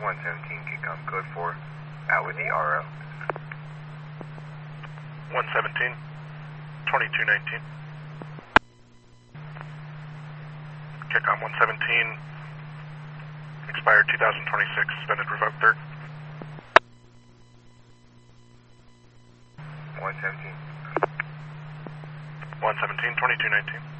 117, kick on code 4, out with the RO. 117, 2219. Kick on 117, expired 2026, suspended, revoked, third. 117. 117, 2219.